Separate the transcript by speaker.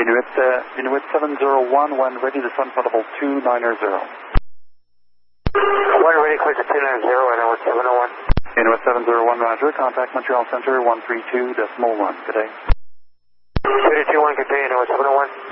Speaker 1: Inuit 701, when ready to sun level 290.
Speaker 2: When ready, clear to 290, Inuit 701.
Speaker 1: Inuit 701, roger. Contact Montreal Center 132.1. Good day.
Speaker 2: 221, good day, Inuit 701.